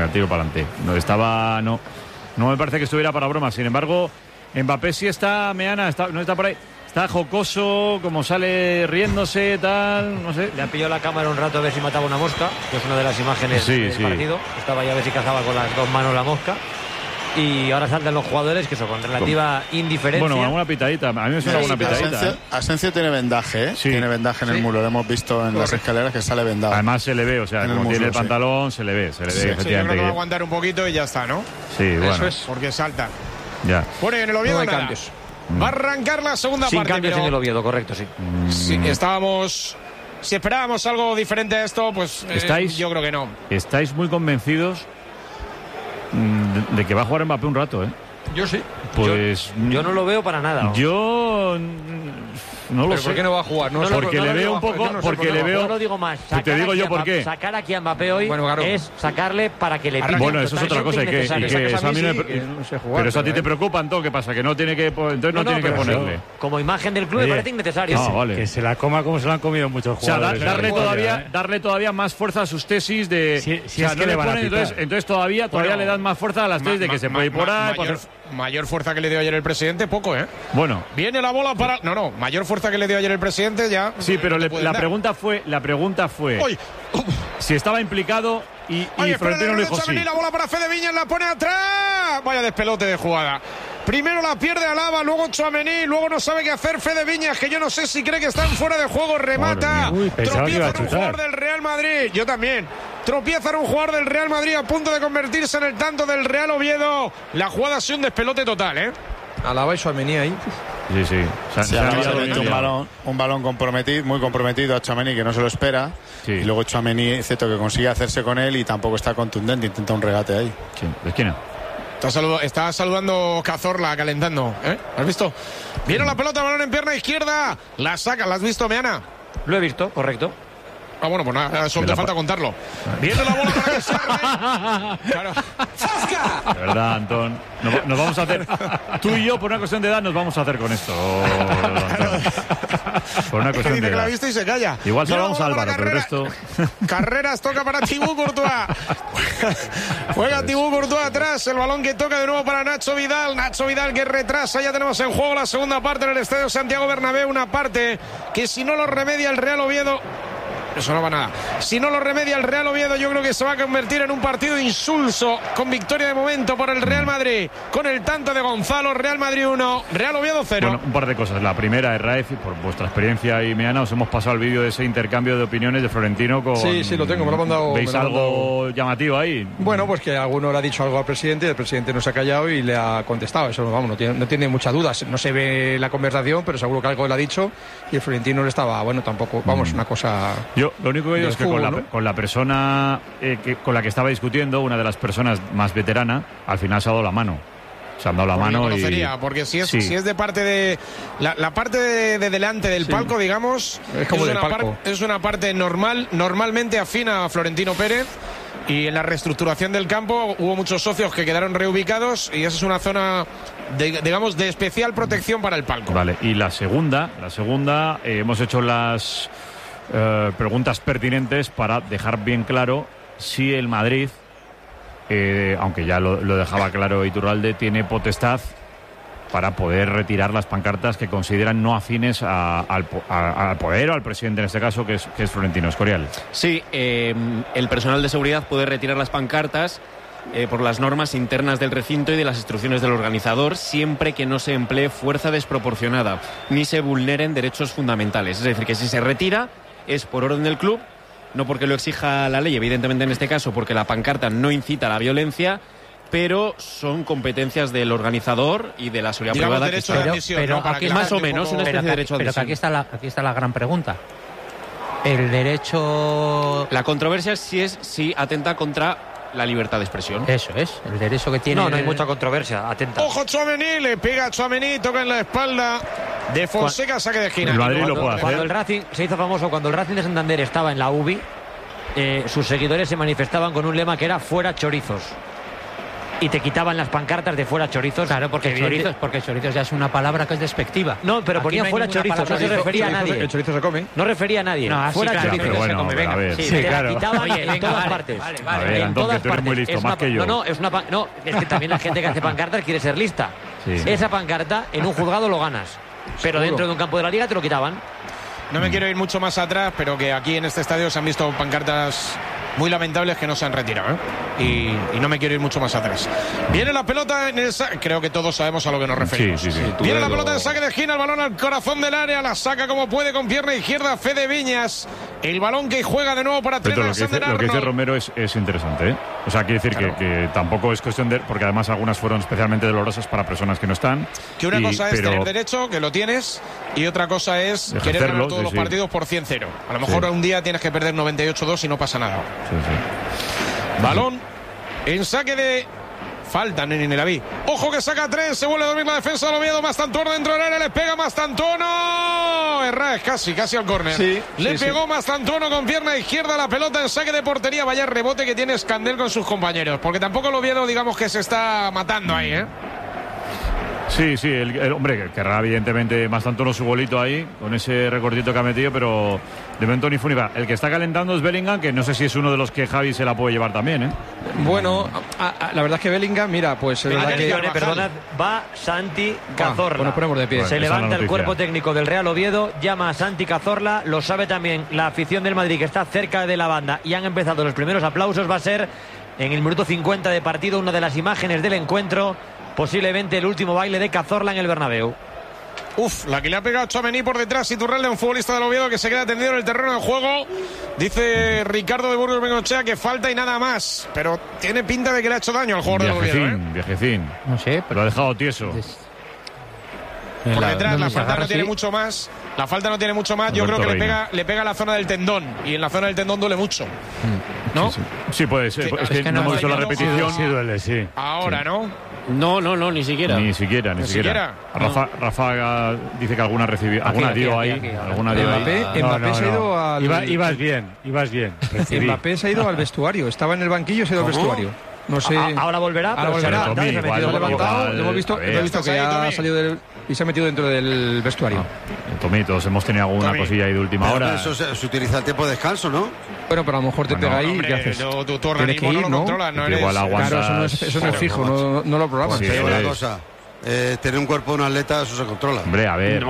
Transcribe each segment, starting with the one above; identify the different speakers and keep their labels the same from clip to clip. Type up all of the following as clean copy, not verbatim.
Speaker 1: tiro para adelante. No me parece que estuviera para broma. Sin embargo, Mbappé sí está, Meana, no está por ahí. Está jocoso, como sale riéndose, tal, no sé.
Speaker 2: Le ha pillado la cámara un rato a ver si mataba una mosca, que es una de las imágenes del partido. Estaba ya a ver si cazaba con las 2 manos la mosca. Y ahora saltan los jugadores, que eso, con relativa indiferencia.
Speaker 1: Bueno, alguna pitadita. A mí me suena alguna pitadita.
Speaker 3: Asensio tiene vendaje, ¿eh? Sí. Tiene vendaje en el muro. Lo hemos visto en las escaleras que sale vendado.
Speaker 1: Además se le ve, o sea, como tiene el pantalón, se le ve, efectivamente.
Speaker 4: Sí, yo creo que va a aguantar un poquito y ya está, ¿no?
Speaker 1: Sí, bueno.
Speaker 4: Eso es, porque salta.
Speaker 1: Ya.
Speaker 4: Bueno, y en el Oviedo nada.
Speaker 2: Cambios.
Speaker 4: Va a arrancar la segunda
Speaker 2: Sin
Speaker 4: parte.
Speaker 2: cambios en el Oviedo, correcto, sí.
Speaker 4: Sí, si esperábamos algo diferente a esto, pues yo creo que no.
Speaker 1: ¿Estáis muy convencidos de que va a jugar Mbappé un rato, eh?
Speaker 2: Yo sí.
Speaker 1: Pues
Speaker 2: yo no lo veo para nada.
Speaker 1: Yo no lo sé.
Speaker 5: ¿Por qué no va a jugar?
Speaker 1: Porque le veo un poco, porque le veo.
Speaker 2: Yo no digo más.
Speaker 1: Te digo yo por qué.
Speaker 2: Sacar aquí a Mbappé hoy es sacarle para que le pite.
Speaker 1: Bueno, eso es otra cosa. Pero eso a ti te preocupa, entonces, ¿qué pasa? Que no tiene que, entonces no tiene que ponerle.
Speaker 2: Como imagen del club me parece innecesario.
Speaker 1: Vale.
Speaker 6: Que se la coma como se la han comido muchos jugadores.
Speaker 1: O sea, darle todavía más fuerza a sus tesis de.
Speaker 6: Si es que le van a pitar.
Speaker 1: Entonces todavía le dan más fuerza a las tesis de que se puede ir por ahí.
Speaker 4: Mayor fuerza que le dio ayer el presidente, poco, ¿eh?
Speaker 1: Bueno.
Speaker 4: Viene la bola para... No, mayor fuerza que le dio ayer el presidente ya...
Speaker 1: Sí, pero la pregunta fue... si estaba implicado y Florentino le dijo sí.
Speaker 4: La bola para Fede Viñas, la pone atrás. Vaya despelote de jugada. Primero la pierde Alaba, luego Tchouaméni, luego no sabe qué hacer Fede Viñas, que yo no sé si cree que están fuera de juego, remata. Tropieza en un jugador del Real Madrid. Yo también. Tropieza en un jugador del Real Madrid a punto de convertirse en el tanto del Real Oviedo. La jugada ha sido un despelote total, ¿eh?
Speaker 5: Alaba y Tchouaméni ahí.
Speaker 3: Sí. Un balón comprometido, muy comprometido a Tchouaméni, que no se lo espera. Sí. Y luego Tchouaméni, excepto que consigue hacerse con él y tampoco está contundente, intenta un regate ahí.
Speaker 1: Sí, de esquina.
Speaker 4: Está saludando Cazorla, calentando, ¿eh? ¿Has visto? Viene la pelota, balón en pierna izquierda. La saca, ¿la has visto, Meana?
Speaker 2: Lo he visto, correcto.
Speaker 4: Bueno, pues nada, solo te falta contarlo. Viene la bola para Sarri. Claro.
Speaker 1: De verdad, Antón. Nos vamos a hacer. Tú y yo, por una cuestión de edad, nos vamos a hacer con esto. Por una cuestión de edad.
Speaker 4: Que la ha visto y se calla.
Speaker 1: Igual salvamos a Álvaro, pero esto.
Speaker 4: Carreras toca para Thibaut Courtois. Juega Thibaut Courtois atrás. El balón que toca de nuevo para Nacho Vidal. Nacho Vidal que retrasa. Ya tenemos en juego la segunda parte en el Estadio Santiago Bernabéu. Una parte que si no lo remedia el Real Oviedo. Eso no va nada. Si no lo remedia el Real Oviedo, yo creo que se va a convertir en un partido insulso, con victoria de momento por el Real Madrid, con el tanto de Gonzalo. Real Madrid 1, Real Oviedo 0.
Speaker 1: Bueno, un par de cosas. La primera es, Raef, por vuestra experiencia y Meana, os hemos pasado el vídeo de ese intercambio de opiniones de Florentino con...
Speaker 5: Sí, lo tengo, me lo ha mandado.
Speaker 1: ¿Veis algo llamativo ahí?
Speaker 5: Bueno, pues que alguno le ha dicho algo al presidente y el presidente no se ha callado y le ha contestado. Eso, vamos, no tiene muchas dudas. No se ve la conversación, pero seguro que algo le ha dicho y el Florentino le estaba, tampoco, una cosa...
Speaker 1: Yo, lo único que digo es que con la persona con la que estaba discutiendo, una de las personas más veteranas, al final se ha dado la mano. Se han dado la mano y...
Speaker 4: Porque si es de parte de... La parte de delante del palco, digamos, es una parte normalmente afín a Florentino Pérez. Y en la reestructuración del campo hubo muchos socios que quedaron reubicados y esa es una zona, de especial protección para el palco.
Speaker 1: Vale, y la segunda hemos hecho las preguntas pertinentes para dejar bien claro si el Madrid, aunque ya lo dejaba claro Iturralde, tiene potestad para poder retirar las pancartas que consideran no afines al poder o al presidente, en este caso, que es Florentino Escorial.
Speaker 7: Sí, el personal de seguridad puede retirar las pancartas por las normas internas del recinto y de las instrucciones del organizador, siempre que no se emplee fuerza desproporcionada ni se vulneren derechos fundamentales. Es decir, que si se retira es por orden del club, no porque lo exija la ley, evidentemente en este caso porque la pancarta no incita a la violencia, pero son competencias del organizador y de la seguridad privada.
Speaker 4: Derecho a la admisión,
Speaker 7: pero aquí es más o menos una especie de derecho a admisión.
Speaker 2: Pero aquí está la gran pregunta. El derecho...
Speaker 7: La controversia es si atenta contra la libertad de expresión.
Speaker 2: Eso es, el derecho que tiene... No hay mucha controversia, atenta.
Speaker 4: Ojo, Tchouaméni, le pega a Tchouaméni, toca en la espalda de Fonseca, saque de esquina.
Speaker 1: El Madrid lo puede hacer.
Speaker 2: Cuando el Racing se hizo famoso, cuando el Racing de Santander estaba en la UBI, sus seguidores se manifestaban con un lema que era fuera chorizos. y te quitaban las pancartas de fuera chorizos.
Speaker 8: Claro, porque chorizos ya es una palabra que es despectiva.
Speaker 2: No, pero ponía fuera chorizos, no se refería a nadie.
Speaker 5: El chorizo se come.
Speaker 2: No refería a nadie.
Speaker 8: No,
Speaker 2: fuera chorizos.
Speaker 1: Pero bueno, a ver.
Speaker 2: Sí, claro. Quitaban en todas partes.
Speaker 1: A ver, Antón, que tú eres muy listo, más que yo.
Speaker 2: No, es que también la gente que hace pancartas quiere ser lista.
Speaker 1: Sí.
Speaker 2: Esa pancarta en un juzgado lo ganas, pero dentro de un campo de la liga te lo quitaban.
Speaker 4: No me quiero ir mucho más atrás, pero que aquí en este estadio se han visto pancartas muy lamentables que no se han retirado, ¿eh? Y no me quiero ir mucho más atrás. Viene la pelota en el creo que todos sabemos a lo que nos referimos.
Speaker 1: Sí.
Speaker 4: Viene la pelota en saque de esquina, el balón al corazón del área, la saca como puede con pierna izquierda Fede Viñas. El balón que juega de nuevo para Trent Alexander-Arnold.
Speaker 1: Lo que dice Romero es interesante, ¿eh? O sea, quiere decir que tampoco es cuestión de... Porque además algunas fueron especialmente dolorosas para personas que no están.
Speaker 4: Que una cosa es tener derecho, que lo tienes, y otra cosa es querer ganar todos los partidos por 100-0. A lo mejor un día tienes que perder 98-2 y no pasa nada.
Speaker 1: Sí.
Speaker 4: Balón en saque de... Falta en el Aví. Ojo que saca 3, se vuelve a dormir la defensa del Oviedo. Mastantuono dentro del área, le pega Mastantuono. Erra, casi al córner. Le pegó Mastantuono con pierna izquierda, la pelota en saque de portería. Vaya rebote que tiene Escandel con sus compañeros, porque tampoco el Oviedo, digamos, que se está matando ahí, ¿eh?
Speaker 1: Sí, el hombre querrá evidentemente Mastantuono su golito ahí, con ese recortito que ha metido, pero de momento ni fu ni va. El que está calentando es Bellingham, que no sé si es uno de los que Javi se la puede llevar también, ¿eh?
Speaker 5: Bueno, la verdad es que Bellingham, mira, pues...
Speaker 2: Perdonad, va Santi Cazorla.
Speaker 5: Nos ponemos de pie.
Speaker 2: Se levanta el cuerpo técnico del Real Oviedo, llama a Santi Cazorla, lo sabe también la afición del Madrid, que está cerca de la banda, y han empezado los primeros aplausos. Va a ser en el minuto 50 de partido una de las imágenes del encuentro, posiblemente el último baile de Cazorla en el Bernabéu.
Speaker 4: La que le ha pegado Tchouaméni por detrás, Iturralde, un futbolista del Oviedo que se queda tendido en el terreno de juego. Dice Ricardo de Burgos Bengochea que falta y nada más, pero tiene pinta de que le ha hecho daño al jugador del Oviedo,
Speaker 1: Viajecín.
Speaker 8: No sé, pero
Speaker 1: lo ha dejado tieso.
Speaker 4: Por detrás, la falta no tiene mucho más. La falta no tiene mucho más. Yo creo que le pega a la zona del tendón, y en la zona del tendón duele mucho, ¿no?
Speaker 1: Sí, puede ser. Es que no hemos visto la repetición.
Speaker 6: Sí duele, sí.
Speaker 4: Ahora, ¿no?
Speaker 7: No, ni siquiera.
Speaker 1: Ni siquiera. Rafa dice que alguna recibió, alguna dio ahí.
Speaker 5: Mbappé se ha ido al...
Speaker 6: Ibas bien.
Speaker 5: Mbappé se ha ido al vestuario. Estaba en el banquillo, se ha ido al vestuario. No sé.
Speaker 2: Ahora volverá.
Speaker 5: Lo hemos visto que ha salido del... y se ha metido dentro del vestuario.
Speaker 1: Tommy, todos hemos tenido alguna cosilla ahí de última hora.
Speaker 9: Eso se utiliza el tiempo de descanso, ¿no?
Speaker 5: Bueno, pero a lo mejor te pega ahí.
Speaker 4: Hombre,
Speaker 5: ¿qué haces?
Speaker 4: Tu organismo no lo controlas, no eres...
Speaker 1: Igual aguantas...
Speaker 5: Claro, eso no es fijo, no lo programas.
Speaker 9: Pero una cosa... tener un cuerpo de un atleta, eso se controla.
Speaker 1: Hombre, a ver.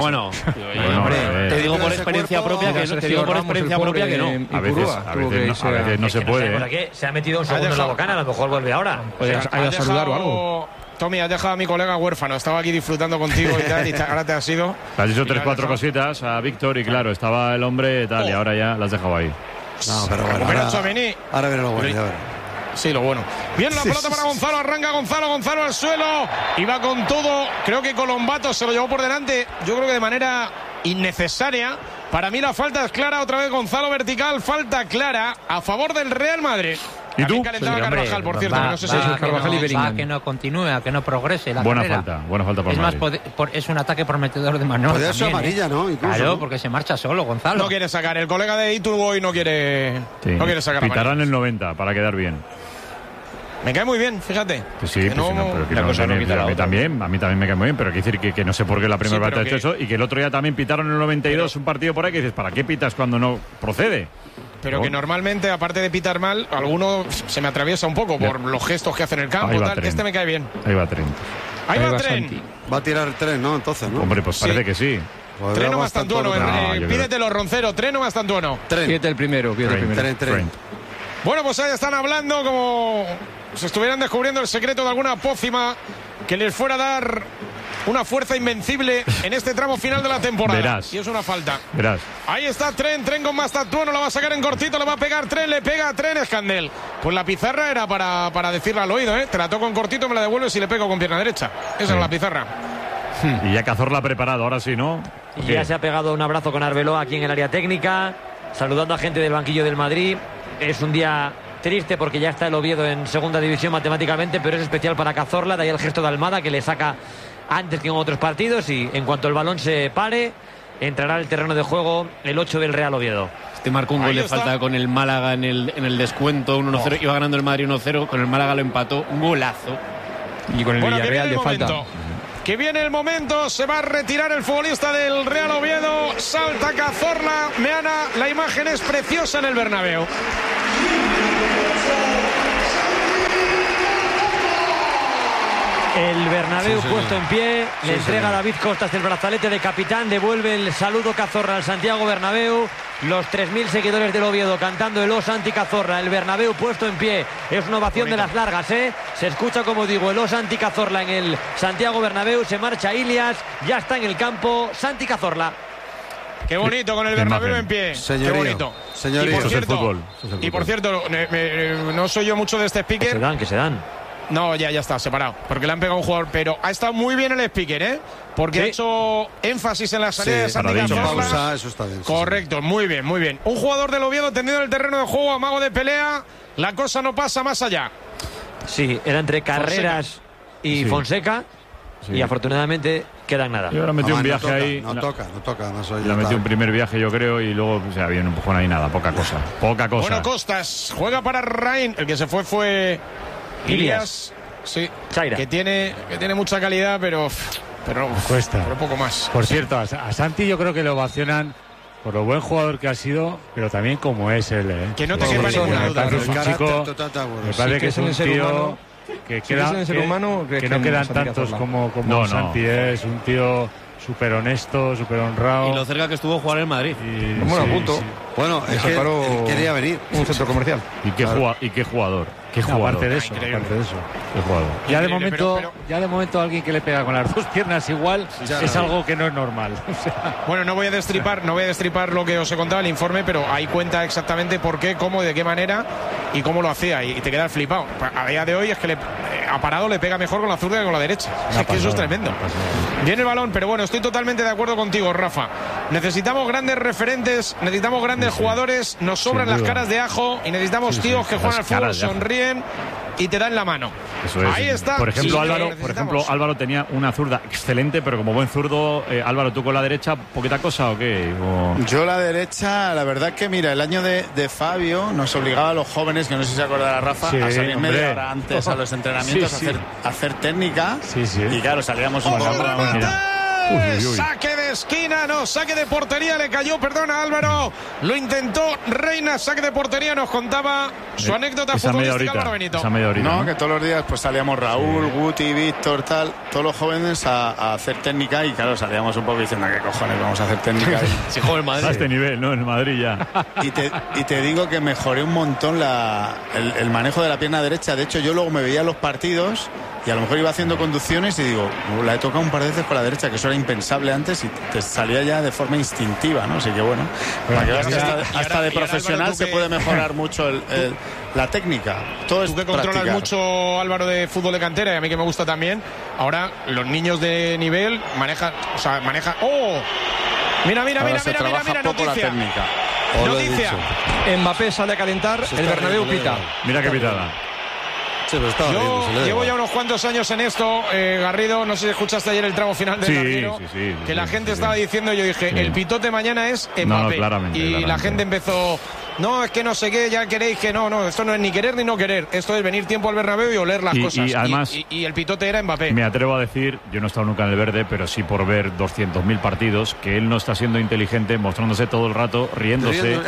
Speaker 7: Te digo por experiencia propia que no.
Speaker 1: A veces no se puede.
Speaker 2: Se ha metido un segundo en la bocana, a lo mejor vuelve ahora.
Speaker 5: ¿Hay a saludar o algo?
Speaker 4: Tommy, has dejado a mi colega huérfano. Estaba aquí disfrutando contigo y tal, y ahora te has ido.
Speaker 1: Le has dicho 3-4 cositas a Víctor y claro, estaba el hombre y tal, y ahora ya las has dejado ahí.
Speaker 9: No, pero bueno, ahora viene lo bueno, ya verás.
Speaker 4: Sí, lo bueno. Bien la pelota para Gonzalo, arranca Gonzalo al suelo y va con todo. Creo que Colombato se lo llevó por delante, yo creo que de manera innecesaria. Para mí la falta es clara, otra vez Gonzalo vertical, falta clara a favor del Real Madrid.
Speaker 1: ¿Y tú?
Speaker 4: Calentaba Carvajal, por cierto, no sé si
Speaker 8: es Carvajal y Bellingham. Que no continúe, que no progrese la carrera.
Speaker 1: Buena falta por Madrid.
Speaker 8: Es un ataque prometedor de Manolo.
Speaker 9: Podría ser amarilla, ¿no? Incluso,
Speaker 8: claro, porque se marcha solo, Gonzalo.
Speaker 4: No quiere sacar, el colega de Iturboy no quiere sacar.
Speaker 1: Pitarán el 90 para quedar bien.
Speaker 4: Me cae muy bien, fíjate.
Speaker 1: Pues sí, a mí también me cae muy bien, pero hay que decir que no sé por qué la primera parte ha hecho eso, y que el otro día también pitaron en el 92 un partido por ahí que dices, ¿para qué pitas cuando no procede?
Speaker 4: Pero que normalmente, aparte de pitar mal, alguno se me atraviesa un poco por los gestos que hace en el campo, tal, que este me cae bien.
Speaker 1: Ahí va Trent.
Speaker 4: Ahí va Trent.
Speaker 9: Va a tirar el tren, ¿no? Entonces, ¿no?
Speaker 1: Hombre, pues parece que sí.
Speaker 4: Treno Mastantuono, pídetelo, Roncero, Treno Mastantuono.
Speaker 5: Pídete el primero.
Speaker 9: Tren.
Speaker 4: Bueno, pues ahí están hablando como si estuvieran descubriendo el secreto de alguna pócima que les fuera a dar una fuerza invencible en este tramo final de la temporada.
Speaker 1: Verás.
Speaker 4: Y es una falta.
Speaker 1: Verás.
Speaker 4: Ahí está Trent con Mastantuono, la va a sacar en cortito, le va a pegar Trent, le pega a Trent, Escandel. Pues la pizarra era para decirle al oído, te la toco en cortito, me la devuelves y le pego con pierna derecha. Esa es la pizarra.
Speaker 1: Y ya Cazorla ha preparado, ahora sí, ¿no?
Speaker 2: Y ya se ha pegado un abrazo con Arbeloa aquí en el área técnica, saludando a gente del banquillo del Madrid. Es un día triste porque ya está el Oviedo en segunda división matemáticamente, pero es especial para Cazorla, de ahí el gesto de Almada que le saca antes que en otros partidos, y en cuanto el balón se pare entrará al terreno de juego el 8 del Real Oviedo.
Speaker 7: Marcó un gol de falta con el Málaga en el descuento 1-0, iba ganando el Madrid 1-0, con el Málaga lo empató, un golazo
Speaker 5: Y con el Villarreal de falta.
Speaker 4: Que viene el momento, se va a retirar el futbolista del Real Oviedo, salta Cazorla, Meana, la imagen es preciosa en el Bernabéu.
Speaker 2: El Bernabéu puesto en pie, le entrega a David Costas el brazalete de capitán, devuelve el saludo Cazorla al Santiago Bernabéu. Los 3.000 seguidores del Oviedo cantando el O Santi Cazorla, el Bernabéu puesto en pie. Es una ovación de las largas, ¿eh? Se escucha, como digo, el O Santi Cazorla en el Santiago Bernabéu. Se marcha Ilias, ya está en el campo Santi Cazorla.
Speaker 4: Qué bonito con el Bernabéu en pie.
Speaker 9: Señorío,
Speaker 4: qué bonito.
Speaker 9: Señorío.
Speaker 4: Y por cierto, no soy yo mucho de este speaker.
Speaker 2: Que se dan.
Speaker 4: No, ya está, separado. Porque le han pegado a un jugador. Pero ha estado muy bien el speaker, ¿eh? Porque ha hecho énfasis en la salida de Santi Cazorla.
Speaker 9: Eso está bien.
Speaker 4: Correcto, muy bien, muy bien. Un jugador del Oviedo tendido en el terreno de juego, amago de pelea. La cosa no pasa más allá.
Speaker 2: Sí, era entre Carreras y Fonseca. Sí. Y afortunadamente quedan nada.
Speaker 1: Y ahora metió un viaje ahí.
Speaker 9: No toca.
Speaker 1: Le metió un primer viaje, yo creo, y luego había un empujón ahí, nada, poca cosa.
Speaker 4: Bueno, Costas juega para Rain. El que se fue Ilias. Sí,
Speaker 2: Chaira.
Speaker 4: Que tiene mucha calidad, pero
Speaker 6: cuesta.
Speaker 4: Pero poco más.
Speaker 6: Por cierto, a Santi yo creo que lo ovacionan por lo buen jugador que ha sido, pero también como es él, ¿eh?
Speaker 4: Que no te quepa ninguna duda.
Speaker 6: Es un chico, me parece que es un tío que no quedan tantos como Santi. Es un tío súper honesto, súper honrado.
Speaker 7: Y lo cerca que estuvo a jugar en Madrid.
Speaker 5: Bueno, a punto.
Speaker 9: Sí. Bueno, es que quería venir.
Speaker 5: Un centro comercial.
Speaker 1: ¿Y qué jugador?
Speaker 6: Aparte de eso. Qué jugador. Ya de momento alguien que le pega con las dos piernas igual es algo que no es normal.
Speaker 4: Bueno, no voy a destripar lo que os he contado, el informe, pero ahí cuenta exactamente por qué, cómo, de qué manera y cómo lo hacía. Y te quedas flipado. A día de hoy es que a parado le pega mejor con la zurda que con la derecha. Es que eso es tremendo. Viene el balón, pero bueno, estoy totalmente de acuerdo contigo, Rafa. Necesitamos grandes referentes, necesitamos grandes jugadores, nos sobran las caras de ajo y necesitamos tíos que juegan al fútbol, sonríen y te dan la mano.
Speaker 1: Eso es.
Speaker 4: Ahí está.
Speaker 1: Por ejemplo, Álvaro tenía una zurda excelente, pero como buen zurdo, Álvaro, ¿tú con la derecha poquita cosa o qué?
Speaker 3: Yo la derecha, la verdad que mira, el año de Fabio nos obligaba a los jóvenes, que no sé si se acordará Rafa, a salir media hora antes a los entrenamientos, a hacer técnica. Y claro, salíamos un poco.
Speaker 4: Saque de esquina, saque de portería, le cayó, perdona Álvaro, lo intentó Reina, saque de portería, nos contaba su anécdota futbolística Álvaro Benito.
Speaker 3: No, que todos los días pues salíamos Raúl, Guti, Víctor, todos los jóvenes a hacer técnica y claro, salíamos un poco diciendo ¿qué cojones vamos a hacer técnica?
Speaker 7: Si juega el Madrid.
Speaker 1: A este nivel, ¿no? En Madrid ya.
Speaker 3: Y te digo que mejoré un montón el manejo de la pierna derecha. De hecho, yo luego me veía los partidos y a lo mejor iba haciendo conducciones y digo, la he tocado un par de veces con la derecha, que eso era impensable antes y te salía ya de forma instintiva, ¿no? Así que bueno, para que veas que hasta de profesional Álvaro, se puede mejorar mucho la técnica. Todo
Speaker 4: tú que controlas mucho, Álvaro, de fútbol de cantera y a mí que me gusta también, ahora los niños de nivel manejan... ¡Oh! Mira,
Speaker 3: poco la técnica.
Speaker 4: Noticia.
Speaker 5: Mbappé sale a calentar, el Bernabéu pita.
Speaker 1: Mira qué pitada.
Speaker 4: Yo llevo ya unos cuantos años en esto, Garrido, no sé si escuchaste ayer el tramo final del Garrido, que la gente estaba diciendo, yo dije, el pitote mañana es Mbappé, claramente. La gente empezó, no, es que no sé qué, ya queréis que no, esto no es ni querer ni no querer, esto es venir tiempo al Bernabéu y oler las cosas,
Speaker 1: y además,
Speaker 4: y el pitote era Mbappé.
Speaker 1: Me atrevo a decir, yo no he estado nunca en el verde, pero sí por ver 200.000 partidos, que él no está siendo inteligente, mostrándose todo el rato, riéndose,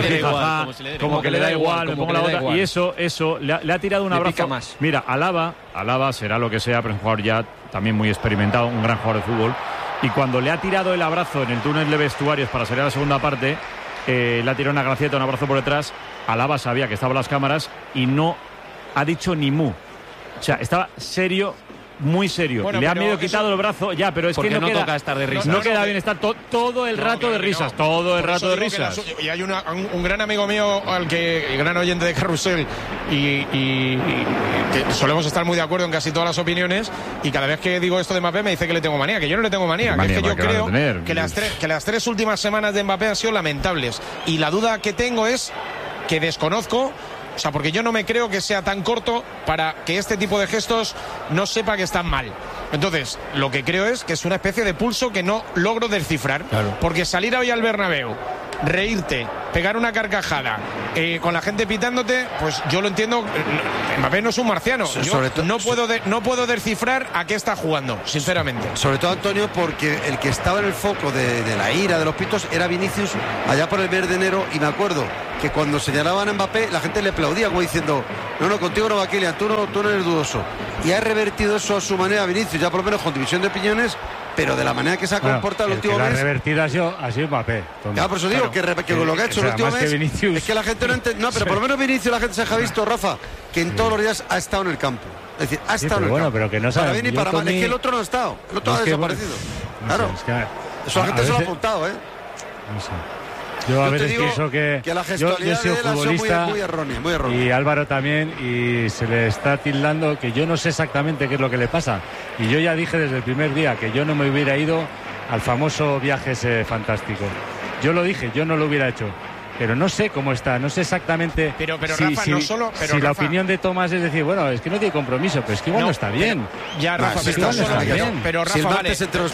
Speaker 1: como que le da igual, me pongo la bota, y eso le ha tirado un abrazo. Mira, Alaba será lo que sea, pero es un jugador ya también muy experimentado, un gran jugador de fútbol, y cuando le ha tirado el abrazo en el túnel de vestuarios para salir a la segunda parte, le ha tirado una gracieta, un abrazo por detrás. Alaba sabía que estaban las cámaras y no ha dicho ni mu. O sea, estaba serio, muy serio. Bueno, le ha medio quitado el brazo, ya, pero es que no queda,
Speaker 7: toca estar de risas.
Speaker 1: No queda bien estar todo el rato de risas, todo el rato de risas.
Speaker 4: Y hay un gran amigo mío, el gran oyente de Carrusel, y que solemos estar muy de acuerdo en casi todas las opiniones, y cada vez que digo esto de Mbappé me dice que le tengo manía, que yo no le tengo manía, que es que yo creo que las tres últimas semanas de Mbappé han sido lamentables, y la duda que tengo es que desconozco. O sea, porque yo no me creo que sea tan corto para que este tipo de gestos no sepa que están mal. Entonces, lo que creo es que es una especie de pulso que no logro descifrar. Claro. Porque salir hoy al Bernabéu, reírte pegar una carcajada con la gente pitándote, pues yo lo entiendo. Mbappé no es un marciano. Yo no puedo descifrar a qué está jugando, sinceramente.
Speaker 9: Sobre todo, Antonio, porque el que estaba en el foco de la ira de los pitos era Vinicius allá por el mes de enero, y me acuerdo que cuando señalaban a Mbappé la gente le aplaudía como diciendo, no, contigo no va, Kylian, tú no eres dudoso, y ha revertido eso a su manera Vinicius, ya por lo menos con división de opiniones, pero de la manera que se ha comportado el último mes.
Speaker 6: La revertida ha sido Mbappé.
Speaker 9: Claro, por eso digo que lo que ha hecho el último mes es que la gente no entiende. No, pero por lo menos Vinicius la gente se ha visto, Rafa, que en todos los días ha estado en el campo. Es decir, ha estado en el campo.
Speaker 6: Pero que no
Speaker 9: para bien y para mal. Es que el otro no ha estado. El otro ha desaparecido. Claro. Eso la gente se lo ha apuntado, ¿eh?
Speaker 6: No sé. Yo a veces pienso que
Speaker 9: la gestualidad
Speaker 6: yo he sido futbolista
Speaker 9: muy errónea.
Speaker 6: Y Álvaro también, y se le está tildando que yo no sé exactamente qué es lo que le pasa. Y yo ya dije desde el primer día que yo no me hubiera ido al famoso viaje ese fantástico. Yo lo dije, yo no lo hubiera hecho. Pero no sé cómo está, no sé exactamente.
Speaker 4: Pero Rafa, no solo. Pero
Speaker 6: si
Speaker 4: Rafa,
Speaker 6: la opinión de Tomás es decir, bueno, es que no tiene compromiso, pero es que igual no está bien.
Speaker 4: Ya, Rafa, pero Rafa, vale,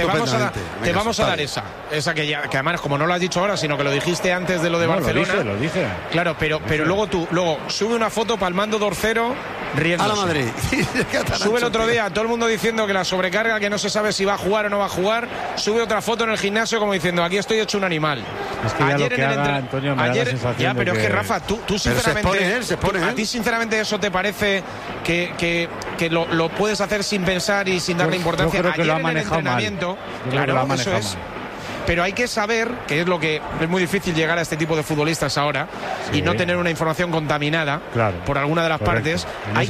Speaker 4: te vamos a dar esa que además, como no lo has dicho ahora, sino que lo dijiste antes de lo de Barcelona.
Speaker 6: Lo dije.
Speaker 4: Claro, pero luego sube una foto palmando 2-0, riéndose.
Speaker 9: A la Madrid.
Speaker 4: Sube el otro día, todo el mundo diciendo que la sobrecarga, que no se sabe si va a jugar o no va a jugar. Sube otra foto en el gimnasio como diciendo, aquí estoy hecho un animal.
Speaker 6: Es que ya lo que haga Antonio me da la sensación
Speaker 4: ya, pero es que Rafa, tú sinceramente,
Speaker 9: se pone.
Speaker 4: ¿A ti sinceramente eso te parece que lo puedes hacer sin pensar y sin darle importancia?
Speaker 6: Yo creo que
Speaker 4: ayer
Speaker 6: lo ha manejado
Speaker 4: en el entrenamiento,
Speaker 6: mal.
Speaker 4: Claro, eso es. Pero hay que saber, que es lo que es muy difícil llegar a este tipo de futbolistas ahora, y no tener una información contaminada por alguna de las partes. Hay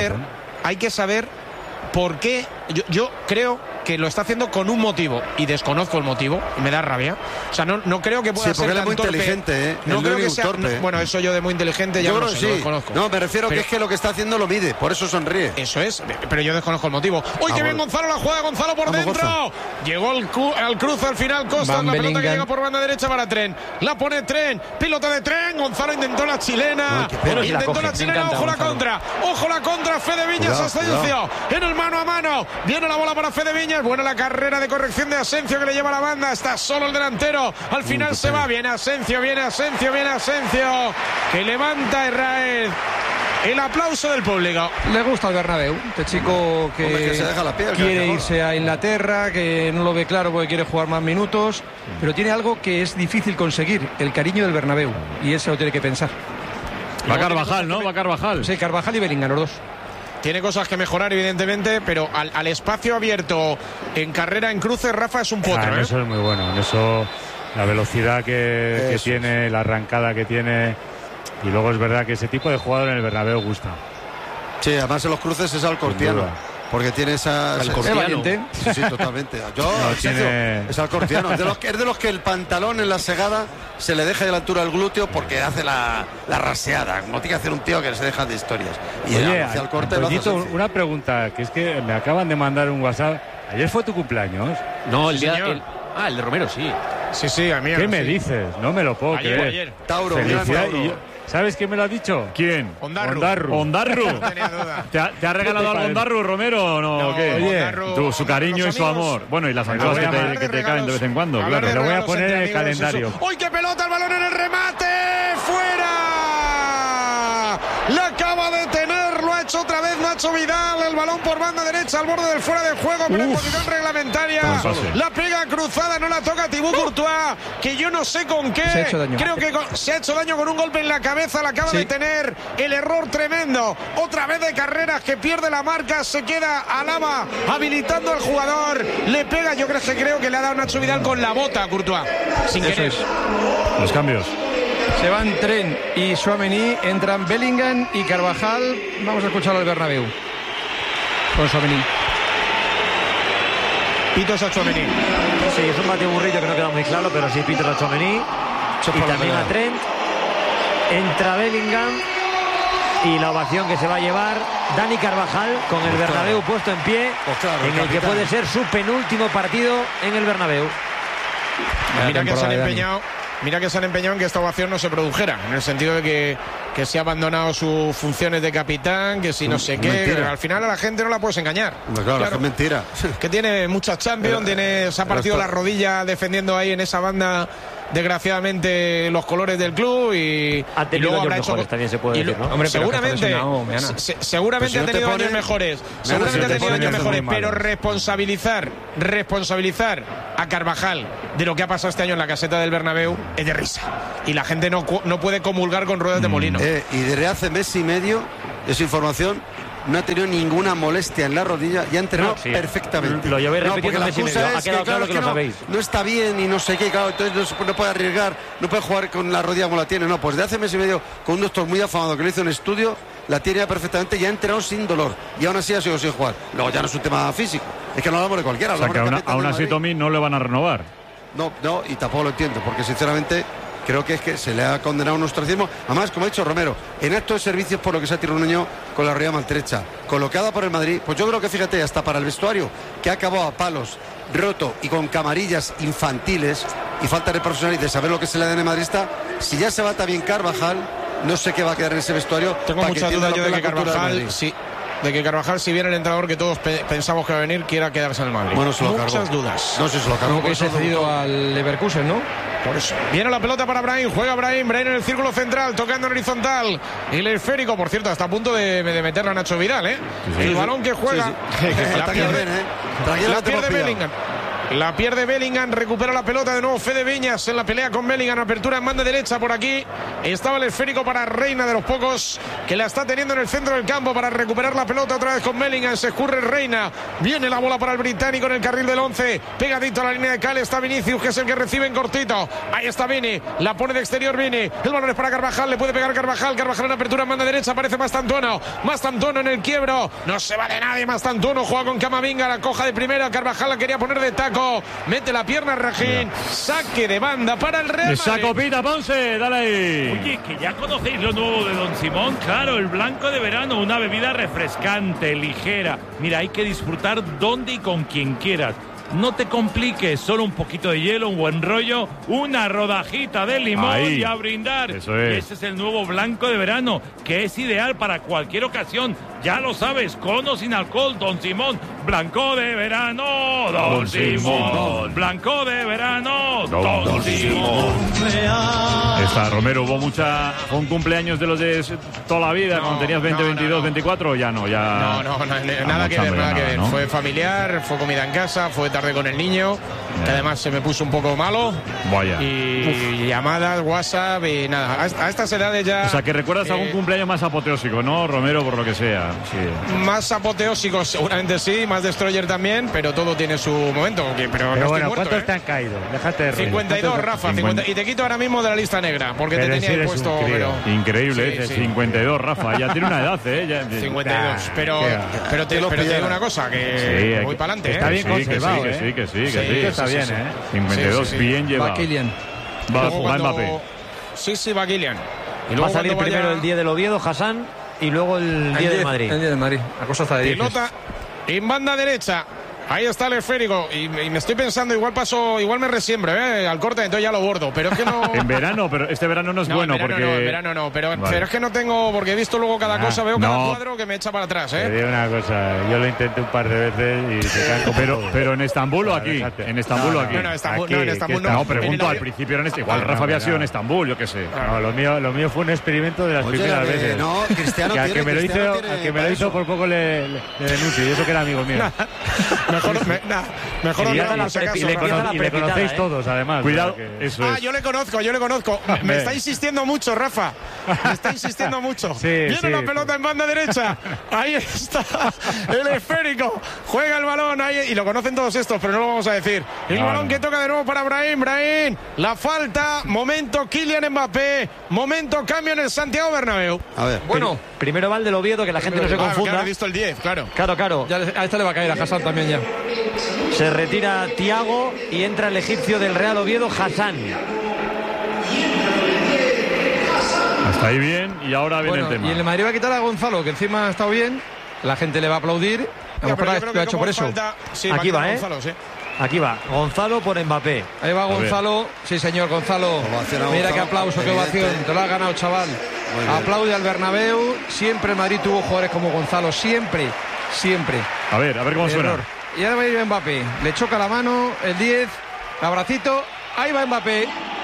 Speaker 4: que saber por qué. Yo creo que lo está haciendo con un motivo y desconozco el motivo y me da rabia. O sea, no creo que pueda ser
Speaker 9: tan
Speaker 4: tan
Speaker 9: muy
Speaker 4: torpe.
Speaker 9: Inteligente, ¿eh?
Speaker 4: No creo que sea torpe. Bueno, eso yo de muy inteligente ya no sé, lo desconozco.
Speaker 9: No, me refiero que es que lo que está haciendo lo mide, por eso sonríe.
Speaker 4: Eso es, pero yo desconozco el motivo. ¡Uy, qué bien Gonzalo la juega! Gonzalo por dentro. Goza. Llegó al cruce al final Costa, la pelota que llega por banda derecha para Tren. La pone Tren, pilota de Tren. Gonzalo intentó la chilena. Ojo la contra. Ojo la contra. Fede Viñas Asensio en el mano a mano. Viene la bola para Fede Viñas. Buena la carrera de corrección de Asensio que le lleva la banda. Está solo el delantero. Al final se va. Viene Asensio. Que levanta Herrera. El aplauso del público.
Speaker 5: Le gusta el Bernabéu. Este chico que
Speaker 9: se deja la piel,
Speaker 5: quiere irse a Inglaterra, que no lo ve claro porque quiere jugar más minutos, pero tiene algo que es difícil conseguir, el cariño del Bernabéu. Y eso lo tiene que pensar.
Speaker 1: Va Carvajal, ¿no? Va Carvajal.
Speaker 5: Sí, Carvajal y Bellingham, los dos.
Speaker 4: Tiene cosas que mejorar, evidentemente, pero al espacio abierto en carrera, en cruce, Rafa es un potro.
Speaker 6: Eso es muy bueno. En eso, la velocidad que tiene, la arrancada que tiene. Y luego es verdad que ese tipo de jugador en el Bernabéu gusta.
Speaker 9: Sí, además en los cruces es alcortiano. Porque tiene esa... Sí, totalmente. Es alcortiano. Es de los que el pantalón en la segada se le deja de la altura del glúteo porque hace la raseada. Como tiene que hacer un tío que se deja de historias. Y
Speaker 6: oye,
Speaker 9: hacia el corte
Speaker 6: una pregunta, que es que me acaban de mandar un WhatsApp. ¿Ayer fue tu cumpleaños?
Speaker 7: No, el día... el de Romero, sí.
Speaker 4: Sí, a mí.
Speaker 6: ¿Qué me dices? No me lo puedo creer.
Speaker 4: Ayer.
Speaker 9: Tauro,
Speaker 6: ¿Sabes quién me lo ha dicho?
Speaker 1: ¿Quién?
Speaker 4: Ondarru.
Speaker 1: No tenía duda. ¿Te ha regalado algo Ondarru, Romero, o no?
Speaker 4: No,
Speaker 1: ¿Qué?
Speaker 4: Oye,
Speaker 1: su cariño y su amor. Bueno, y las entradas que te caen de vez en cuando, claro.
Speaker 6: Te lo voy a poner en el calendario.
Speaker 4: ¡Uy, qué pelota! El balón en el remate. ¡Fuera! La acaba de tener, lo ha hecho otra vez Nacho Vidal. El balón por banda derecha al borde del fuera de juego, pero en posición reglamentaria. La pega cruzada, no la toca Thibaut Courtois, que yo no sé con qué. Creo que se ha hecho daño con un golpe en la cabeza. La acaba de tener. El error tremendo. Otra vez de Carreras que pierde la marca. Se queda Alaba habilitando al jugador. Le pega, creo que le ha dado Nacho Vidal con la bota a Courtois. Sin querer.
Speaker 1: Los cambios.
Speaker 5: Se van Tren y Tchouaméni, entran Bellingham y Carvajal. Vamos a escucharlo al Bernabéu con Tchouaméni.
Speaker 2: Pitos a Tchouaméni. Sí, es un batiburrillo que no queda muy claro, pero sí pitos a Tchouaméni. Y también a Trent. Entra Bellingham y la ovación que se va a llevar Dani Carvajal con el Bernabéu puesto en pie, en el que puede ser su penúltimo partido en el Bernabéu.
Speaker 4: Mira que se han empeñado en que esta ovación no se produjera, en el sentido de que se ha abandonado sus funciones de capitán, que si no sé qué, al final a la gente no la puedes engañar.
Speaker 9: Claro, es mentira.
Speaker 4: Que tiene muchas Champions, se ha partido la rodilla defendiendo ahí en esa banda desgraciadamente, los colores del club y
Speaker 2: luego
Speaker 4: habrá
Speaker 2: hecho mejores, también se puede decir, ¿no?
Speaker 4: Hombre, seguramente ha tenido años mejores. Seguramente ha tenido años mejores, pero responsabilizar a Carvajal de lo que ha pasado este año en la caseta del Bernabéu es de risa. Y la gente no puede comulgar con ruedas de molino.
Speaker 9: Y desde hace mes y medio, esa información, no ha tenido ninguna molestia en la rodilla y ha entrenado perfectamente.
Speaker 2: Lo llevé repitiendo
Speaker 9: la
Speaker 2: mes y medio. Ha quedado claro que lo sabéis.
Speaker 9: No está bien y no sé qué, claro, entonces no puede arriesgar, no puede jugar con la rodilla como la tiene. No, pues de hace mes y medio, con un doctor muy afamado que le hizo un estudio, la tiene perfectamente y ha entrenado sin dolor. Y aún así ha sido sin jugar. Luego ya no es un tema físico. Es que no hablamos de cualquiera.
Speaker 1: O sea, que aún así, Tommy, no le van a renovar.
Speaker 9: No, y tampoco lo entiendo, porque sinceramente creo que es que se le ha condenado un ostracismo. Además, como ha dicho Romero, en acto de servicios por lo que se ha tirado un niño con la rodilla maltrecha, colocada por el Madrid, pues yo creo que, fíjate, hasta para el vestuario, que ha acabado a palos, roto y con camarillas infantiles y falta de profesional y de saber lo que se le da en el madridista, si ya se va también Carvajal, no sé qué va a quedar en ese vestuario.
Speaker 4: Tengo muchas dudas yo de que Carvajal, si viene el entrenador que todos pensamos que va a venir, quiera quedarse en el Madrid.
Speaker 9: Bueno,
Speaker 4: muchas dudas.
Speaker 9: No sé si se lo cargó.
Speaker 5: Creo que se ha cedido al Leverkusen, ¿no?
Speaker 4: Por eso. Viene la pelota para Brahim, juega Brahim en el círculo central, tocando en horizontal. El esférico, por cierto, está a punto de meterla a Nacho Vidal, ¿eh? Sí, el balón que juega. La pierde Bellingham. La pierde Bellingham, recupera la pelota de nuevo Fede Viñas en la pelea con Bellingham, apertura en banda derecha por aquí. Estaba el esférico para Reina, de los pocos que la está teniendo en el centro del campo para recuperar la pelota otra vez con Bellingham. Se escurre Reina, viene la bola para el británico en el carril del 11, pegadito a la línea de cal está Vinicius, que es el que recibe en cortito. Ahí está Vini, la pone de exterior Vini, el balón es para Carvajal, le puede pegar Carvajal en apertura en banda derecha, aparece Mastantuono en el quiebro, no se va de nadie Mastantuono, juega con Camavinga, la coja de primera, Carvajal la quería poner de taco, mete la pierna Rajín, saque de banda para el Real Madrid.
Speaker 1: Saco Pita Ponce, dale ahí.
Speaker 10: Oye, que ya conocéis lo nuevo de Don Simón, claro, el blanco de verano, una bebida refrescante, ligera. Mira, hay que disfrutar donde y con quien quieras. No te compliques, solo un poquito de hielo, un buen rollo, una rodajita de limón y a brindar.
Speaker 1: Eso es.
Speaker 10: Y ese es el nuevo blanco de verano, que es ideal para cualquier ocasión. Ya lo sabes, con o sin alcohol, Don Simón. Blanco de verano, Don Simón. Blanco de verano, Don Simón.
Speaker 1: Está, Romero, hubo un cumpleaños de los de toda la vida, cuando tenías 20, 22, 24, ya no, ya...
Speaker 4: No, nada que ver.
Speaker 1: ¿no?
Speaker 4: Fue familiar, fue comida en casa, fue tarde con el niño, que además se me puso un poco malo.
Speaker 1: Vaya.
Speaker 4: Y llamadas, WhatsApp y nada. A estas edades ya...
Speaker 1: O sea, que recuerdas algún cumpleaños más apoteósico, ¿no, Romero? Por lo que sea. Sí.
Speaker 4: Más apoteósico, seguramente sí, más destroyer también, pero todo tiene su momento. Pero no
Speaker 6: bueno,
Speaker 4: muerto,
Speaker 6: ¿cuántos te han caído? Déjate de
Speaker 4: 52, Rafa, 50, y te quito ahora mismo de la lista negra, porque te tenía
Speaker 6: si
Speaker 4: puesto.
Speaker 1: Increíble,
Speaker 4: sí.
Speaker 1: 52, Rafa, ya tiene una edad, ¿eh?
Speaker 4: 52, pero te digo una cosa, que voy para adelante,
Speaker 6: Está bien conservado,
Speaker 1: que sí.
Speaker 6: Está bien, ¿eh?
Speaker 1: 52, bien llevado.
Speaker 5: Va Kylian.
Speaker 1: Va Mbappé.
Speaker 4: Sí, va Kylian.
Speaker 2: Y va a salir primero el día del Oviedo, Hassan, y luego el día del Madrid.
Speaker 5: El día del Madrid. La cosa está de 10.
Speaker 4: Pelota en banda derecha. Ahí está el esférico y me estoy pensando, igual me resiembro al corte, entonces ya lo bordo, pero es que no...
Speaker 1: En verano, pero este verano no es bueno porque...
Speaker 4: En verano no, pero es que no tengo, porque he visto luego cada cosa, veo cada cuadro que me echa para atrás,
Speaker 6: Te digo una cosa, yo lo intenté un par de veces y se caen
Speaker 1: pero en Estambul o aquí, en Estambul o aquí.
Speaker 4: No, en Estambul no.
Speaker 1: No, pregunto, al principio era igual Rafa había sido en Estambul, yo qué sé.
Speaker 6: No, lo mío fue un experimento de las primeras veces.
Speaker 9: No, Cristiano
Speaker 6: que que me lo hizo por poco le denuncio, y eso que era amigo mío.
Speaker 4: Mejor
Speaker 6: y le conocéis todos, además.
Speaker 1: Cuidado, eso es.
Speaker 4: Yo le conozco. Me está insistiendo mucho, Rafa. Me está insistiendo mucho. Viene la pelota en banda derecha. Ahí está el esférico. Juega el balón ahí. Y lo conocen todos estos, pero no lo vamos a decir. El balón que toca de nuevo para Brahim. La falta. Momento Kylian Mbappé. Momento cambio en el Santiago Bernabéu.
Speaker 9: A ver.
Speaker 2: Bueno, primero va el del Oviedo, que la gente no se confunda.
Speaker 4: Claro, he visto el 10, claro.
Speaker 2: Claro.
Speaker 5: Ya a esta le va a caer a Hassan también ya.
Speaker 2: Se retira Thiago y entra el egipcio del Real Oviedo, Hassan.
Speaker 1: Hasta ahí bien, y ahora viene el tema.
Speaker 5: Y el Madrid va a quitar a Gonzalo, que encima ha estado bien. La gente le va a aplaudir. A lo mejor lo ha hecho por eso.
Speaker 4: Aquí va, Gonzalo,
Speaker 2: Aquí va, Gonzalo por Mbappé.
Speaker 5: Ahí va Gonzalo. Sí, señor Gonzalo. Mira qué aplauso, qué ovación. Te lo has ganado, chaval. Aplaude al Bernabéu. Siempre el Madrid tuvo jugadores como Gonzalo. Siempre.
Speaker 1: A ver cómo suena.
Speaker 5: Y ahora va a ir Mbappé. Le choca la mano, el 10. Abracito. Ahí va Mbappé.